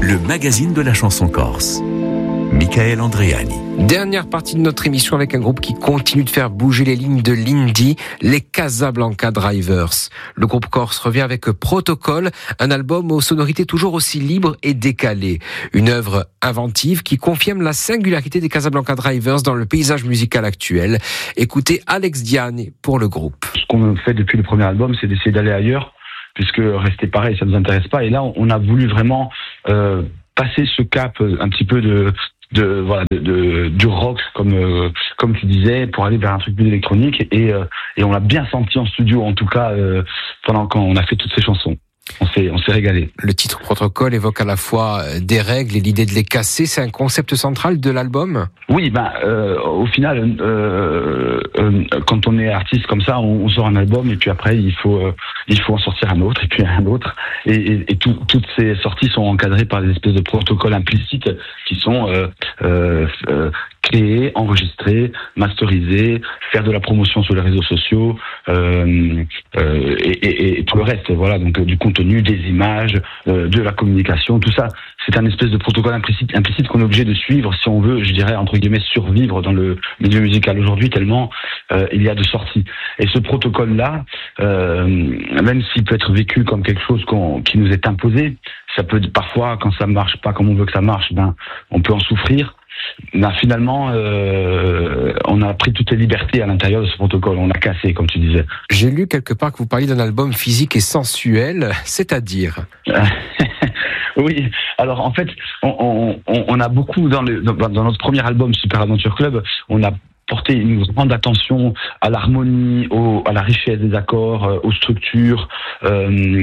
le magazine de la chanson corse. Michael Andréani. Dernière partie de notre émission avec un groupe qui continue de faire bouger les lignes de l'indie, les Casablanca Drivers. Le groupe corse revient avec Protocol, un album aux sonorités toujours aussi libres et décalées. Une œuvre inventive qui confirme la singularité des Casablanca Drivers dans le paysage musical actuel. Écoutez Alex Diane pour le groupe. Ce qu'on fait depuis le premier album, c'est d'essayer d'aller ailleurs, puisque rester pareil, ça ne nous intéresse pas. Et là, on a voulu vraiment passer ce cap un petit peu du rock comme tu disais, pour aller vers un truc plus électronique, et on l'a bien senti en studio, en tout cas pendant quand on a fait toutes ces chansons. On s'est régalé. Le titre Protocole évoque à la fois des règles et l'idée de les casser. C'est un concept central de l'album ? Oui, au final, quand on est artiste comme ça, on sort un album et puis après il faut en sortir un autre et puis un autre. Et toutes ces sorties sont encadrées par des espèces de protocoles implicites qui sont créer, enregistrer, masteriser, faire de la promotion sur les réseaux sociaux et tout le reste. Voilà, donc du contenu, des images, de la communication, tout ça. C'est un espèce de protocole implicite qu'on est obligé de suivre si on veut, je dirais, entre guillemets, survivre dans le milieu musical aujourd'hui, tellement il y a de sorties. Et ce protocole-là, même s'il peut être vécu comme quelque chose qui nous est imposé, ça peut parfois, quand ça marche pas comme on veut que ça marche, on peut en souffrir. Finalement, on a pris toutes les libertés à l'intérieur de ce protocole. On l'a cassé, comme tu disais. J'ai lu quelque part que vous parliez d'un album physique et sensuel, c'est-à-dire Oui, alors en fait, on a beaucoup dans notre premier album Super Adventure Club, on a porté une grande attention à l'harmonie, à la richesse des accords, aux structures, à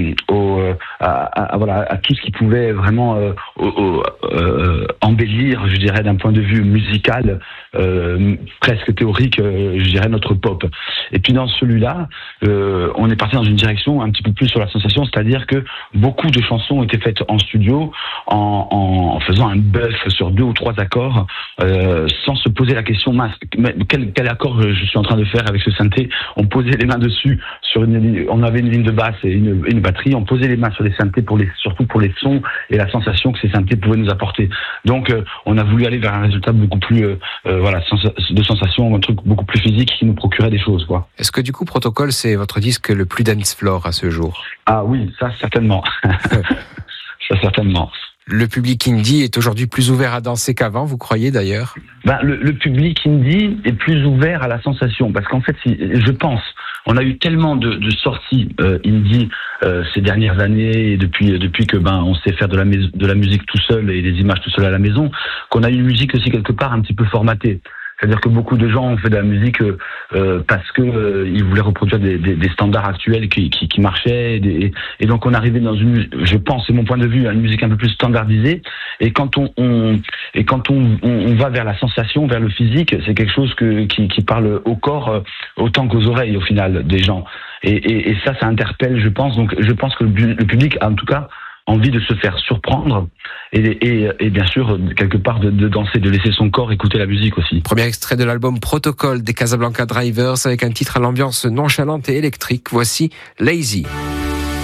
tout ce qui pouvait vraiment embellir, je dirais, d'un point de vue musical, presque théorique, je dirais, notre pop. Et puis dans celui-là, on est parti dans une direction un petit peu plus sur la sensation, c'est-à-dire que beaucoup de chansons étaient faites en studio, en faisant un buff sur 2 ou 3 accords, sans se poser la question, quel accord je suis en train de faire avec ce synthé. On posait les mains dessus, on avait une ligne de basse et une batterie, on posait les mains sur les synthés surtout pour les sons et la sensation que ces synthés pouvaient nous apporter. Donc on a voulu aller vers un résultat beaucoup plus de sensation, un truc beaucoup plus physique qui nous procurait des choses, quoi. Est-ce que du coup Protocol, c'est votre disque le plus dance floor à ce jour ? Ah oui, ça certainement. Ça certainement. Le public indie est aujourd'hui plus ouvert à danser qu'avant, vous croyez d'ailleurs ? Le public indie est plus ouvert à la sensation, parce qu'en fait, je pense, on a eu tellement de sorties indie ces dernières années, et depuis que on sait faire de la musique tout seul et des images tout seul à la maison, qu'on a une musique aussi quelque part un petit peu formatée. C'est-à-dire que beaucoup de gens ont fait de la musique parce que ils voulaient reproduire des standards actuels qui marchaient, et donc on arrivait dans je pense, c'est mon point de vue, une musique un peu plus standardisée. Et quand on va vers la sensation, vers le physique, c'est quelque chose qui parle au corps autant qu'aux oreilles au final des gens. Et ça interpelle, je pense. Donc je pense que le public a en tout cas envie de se faire surprendre et bien sûr quelque part de danser, de laisser son corps écouter la musique aussi. Premier extrait de l'album Protocol des Casablanca Drivers avec un titre à l'ambiance nonchalante et électrique. Voici Lazy.